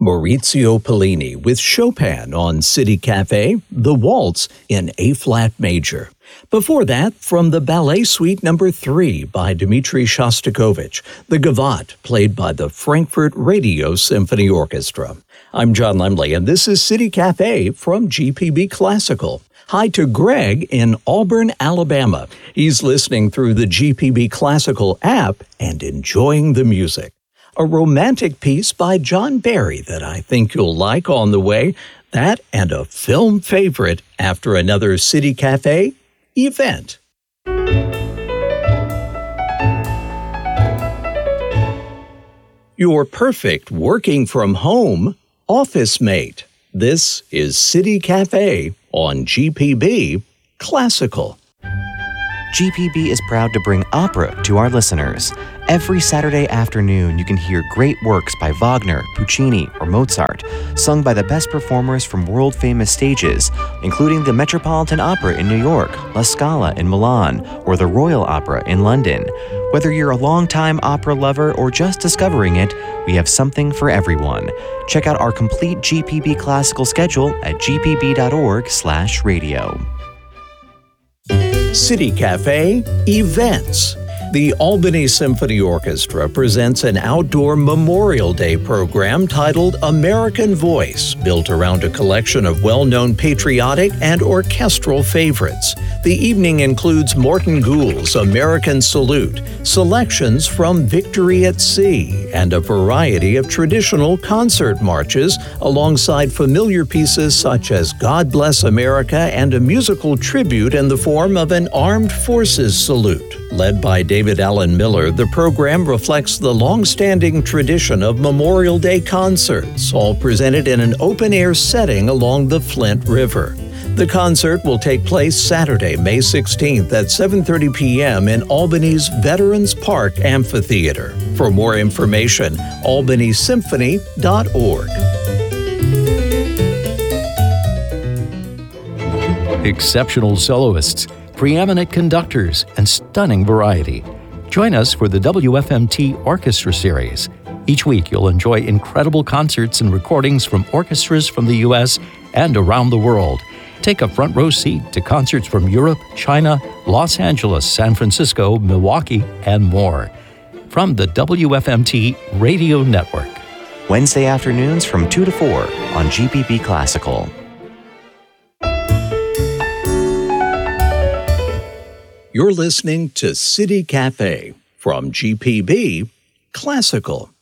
Maurizio Pollini with Chopin on City Cafe, The Waltz in A-flat major. Before that, from the Ballet Suite No. 3 by Dmitri Shostakovich, the Gavotte, played by the Frankfurt Radio Symphony Orchestra. I'm John Lemley, and this is City Cafe from GPB Classical. Hi to Greg in Auburn, Alabama. He's listening through the GPB Classical app and enjoying the music. A romantic piece by John Barry that I think you'll like on the way. That and a film favorite after another City Cafe event. Your perfect working from home office mate. This is City Cafe on GPB Classical. GPB is proud to bring opera to our listeners. Every Saturday afternoon, you can hear great works by Wagner, Puccini, or Mozart, sung by the best performers from world-famous stages, including the Metropolitan Opera in New York, La Scala in Milan, or the Royal Opera in London. Whether you're a longtime opera lover or just discovering it, we have something for everyone. Check out our complete GPB classical schedule at gpb.org/radio. City Cafe Events. The Albany Symphony Orchestra presents an outdoor Memorial Day program titled American Voice, built around a collection of well-known patriotic and orchestral favorites. The evening includes Morton Gould's American Salute, selections from Victory at Sea, and a variety of traditional concert marches, alongside familiar pieces such as God Bless America and a musical tribute in the form of an Armed Forces Salute. Led by David Allen Miller, the program reflects the long-standing tradition of Memorial Day concerts, all presented in an open-air setting along the Flint River. The concert will take place Saturday, May 16th at 7:30 p.m. in Albany's Veterans Park Amphitheater. For more information, albanysymphony.org. Exceptional soloists, preeminent conductors, and stunning variety. Join us for the WFMT Orchestra Series. Each week, you'll enjoy incredible concerts and recordings from orchestras from the U.S. and around the world. Take a front row seat to concerts from Europe, China, Los Angeles, San Francisco, Milwaukee, and more. From the WFMT Radio Network. Wednesday afternoons from 2 to 4 on GPB Classical. You're listening to City Cafe from GPB Classical.